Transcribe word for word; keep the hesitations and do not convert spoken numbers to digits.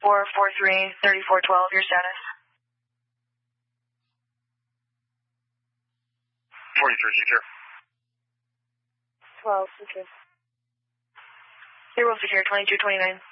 four four three, three four one two, your status. forty-three, secure. twelve, secure. Zero, secure, twenty-two twenty-nine.